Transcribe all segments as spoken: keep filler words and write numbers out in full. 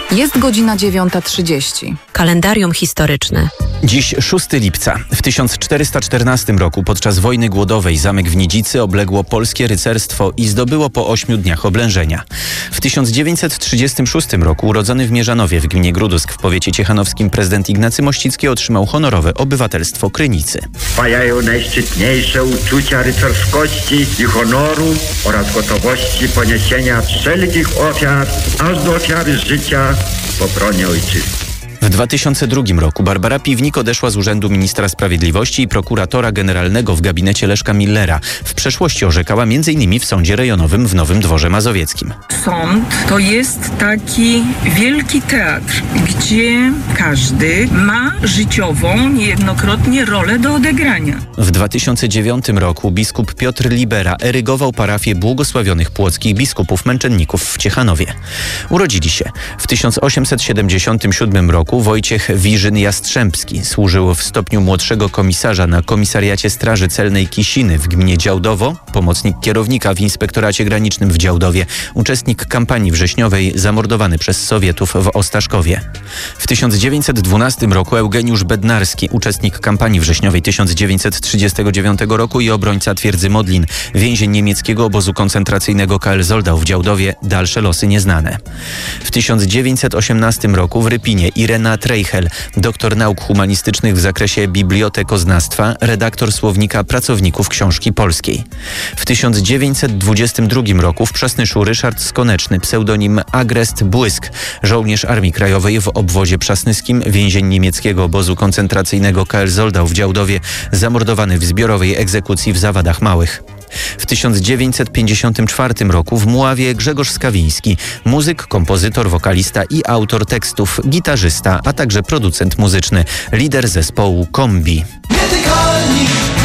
Jest godzina dziewiąta trzydzieści. Kalendarium historyczne. Dziś szóstego lipca. W tysiąc czterysta czternastym roku podczas wojny głodowej zamek w Nidzicy obległo polskie rycerstwo i zdobyło po ośmiu dniach oblężenia. W tysiąc dziewięćset trzydziestym szóstym roku urodzony w Mierzanowie w gminie Grudusk w powiecie ciechanowskim prezydent Ignacy Mościcki otrzymał honorowe obywatelstwo Krynicy. Trwają najszczytniejsze uczucia rycerskości i honoru oraz gotowości poniesienia wszelkich ofiar, aż do ofiary życia w obronie ojczyzny. W dwa tysiące drugim roku Barbara Piwnik odeszła z urzędu ministra sprawiedliwości i prokuratora generalnego w gabinecie Leszka Millera. W przeszłości orzekała między innymi w sądzie rejonowym w Nowym Dworze Mazowieckim. Sąd to jest taki wielki teatr, gdzie każdy ma życiową, niejednokrotnie rolę do odegrania. W dwa tysiące dziewiątym roku biskup Piotr Libera erygował parafię błogosławionych płockich biskupów męczenników w Ciechanowie. Urodzili się w tysiąc osiemset siedemdziesiątym siódmym roku Wojciech Wiżyn-Jastrzębski. Służył w stopniu młodszego komisarza na Komisariacie Straży Celnej Kisiny w gminie Działdowo, pomocnik kierownika w Inspektoracie Granicznym w Działdowie, uczestnik kampanii wrześniowej zamordowany przez Sowietów w Ostaszkowie. W tysiąc dziewięćset dwunastym roku Eugeniusz Bednarski, uczestnik kampanii wrześniowej tysiąc dziewięćset trzydziestego dziewiątego roku i obrońca twierdzy Modlin, więzień niemieckiego obozu koncentracyjnego K L Zoldau w Działdowie, dalsze losy nieznane. W tysiąc dziewięćset osiemnastym roku w Rypinie Irena Treichel, doktor nauk humanistycznych w zakresie bibliotekoznawstwa, redaktor słownika pracowników książki polskiej. W tysiąc dziewięćset dwudziestym drugim roku w Przasnyszu Ryszard Skoneczny, pseudonim Agrest Błysk, żołnierz Armii Krajowej w obwozie przasnyskim, więzień niemieckiego obozu koncentracyjnego K L Zoldau w Działdowie, zamordowany w zbiorowej egzekucji w Zawadach Małych. W tysiąc dziewięćset pięćdziesiątym czwartym roku w Mławie Grzegorz Skawiński, muzyk, kompozytor, wokalista i autor tekstów, gitarzysta, a także producent muzyczny, lider zespołu Kombi. Nietykalni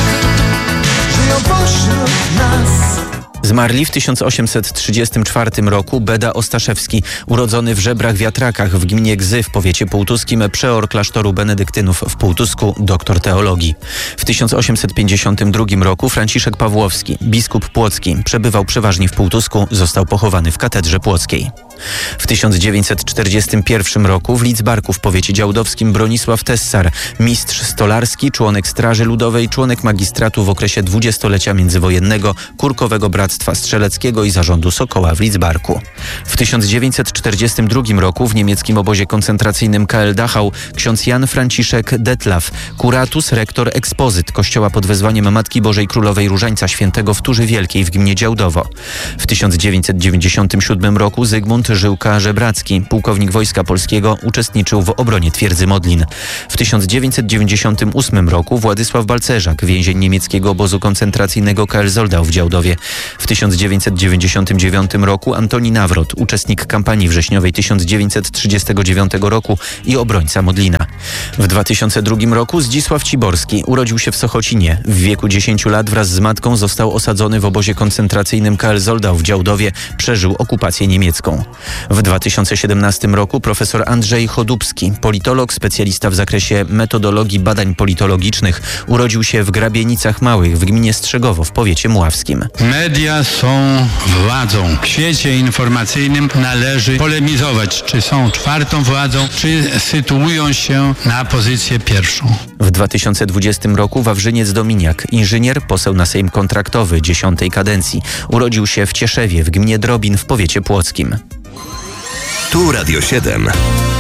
żyją pośród nas. Zmarli w tysiąc osiemset trzydziestym czwartym roku Beda Ostaszewski, urodzony w Żebrach Wiatrakach w gminie Gzy w powiecie półtuskim, przeor klasztoru benedyktynów w Półtusku, doktor teologii. W tysiąc osiemset pięćdziesiątym drugim roku Franciszek Pawłowski, biskup płocki, przebywał przeważnie w Półtusku, został pochowany w katedrze płockiej. W tysiąc dziewięćset czterdziestym pierwszym roku w Lidzbarku w powiecie działdowskim Bronisław Tessar, mistrz stolarski, członek Straży Ludowej, członek magistratu w okresie dwudziestolecia międzywojennego, Kurkowego Bractwa Strzeleckiego i zarządu Sokoła w Lidzbarku. W tysiąc dziewięćset czterdziestym drugim roku w niemieckim obozie koncentracyjnym K L Dachau ksiądz Jan Franciszek Detlaw, kuratus, rektor, ekspozyt kościoła pod wezwaniem Matki Bożej Królowej Różańca Świętego w Turzy Wielkiej w gminie Działdowo. W tysiąc dziewięćset dziewięćdziesiątym siódmym roku Zygmunt Żyłka Żebracki, pułkownik Wojska Polskiego, uczestniczył w obronie twierdzy Modlin. W tysiąc dziewięćset dziewięćdziesiątym ósmym roku Władysław Balcerzak, więzień niemieckiego obozu koncentracyjnego K L Zoldau w Działdowie. W tysiąc dziewięćset dziewięćdziesiątym dziewiątym roku Antoni Nawrot, uczestnik kampanii wrześniowej tysiąc dziewięćset trzydziestego dziewiątego roku i obrońca Modlina. W dwa tysiące drugim roku Zdzisław Ciborski urodził się w Sochocinie. W wieku dziesięciu lat wraz z matką został osadzony w obozie koncentracyjnym K L Zoldau w Działdowie, przeżył okupację niemiecką. W dwa tysiące siedemnastym roku profesor Andrzej Chodubski, politolog, specjalista w zakresie metodologii badań politologicznych, urodził się w Grabienicach Małych w gminie Strzegowo w powiecie mławskim. Media są władzą. W świecie informacyjnym należy polemizować, czy są czwartą władzą, czy sytuują się na pozycję pierwszą. W dwa tysiące dwudziestym roku Wawrzyniec Dominiak, inżynier, poseł na Sejm kontraktowy dziesiątej kadencji, urodził się w Cieszewie w gminie Drobin w powiecie płockim. Tu Radio siedem.